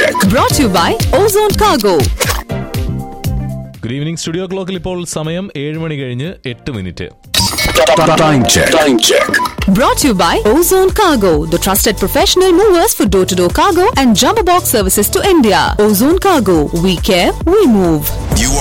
Brought to you by Ozone Cargo. Good evening, Studio Clock. ഇപ്പോൾ സമയം 7 മണി കഴിഞ്ഞ് 8 minute. Time check. Brought to you by Ozone Cargo, the trusted professional movers for door-to-door cargo and jumbo box services to India. Ozone Cargo, we care, we move.